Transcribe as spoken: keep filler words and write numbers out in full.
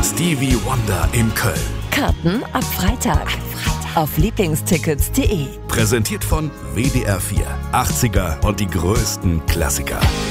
Stevie Wonder in Köln. Karten ab Freitag. Auf Lieblingstickets punkt de. Präsentiert von W D R vier. achtziger und die größten Klassiker.